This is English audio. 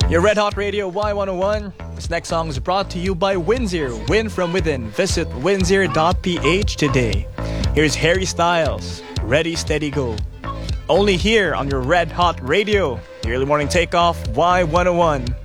Your Red Hot Radio Y101. This next song is brought to you by Windsor. Win from within. Visit windsor.ph today. Here's Harry Styles. Ready, steady, go. Only here on your Red Hot Radio. The early morning takeoff Y101.